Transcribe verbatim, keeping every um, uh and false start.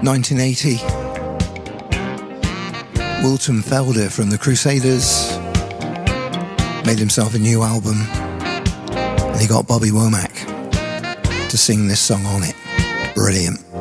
nineteen eighty. Wilton Felder from the Crusaders made himself a new album, and he got Bobby Womack to sing this song on it. Brilliant.